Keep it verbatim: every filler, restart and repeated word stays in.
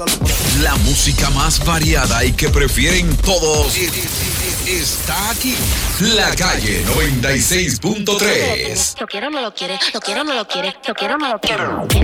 La música más variada y que prefieren todos está aquí. La Calle noventa y seis punto tres. Lo quiero, no lo quiere. Lo quiero, no lo quiere. Lo quiero, no lo quiero.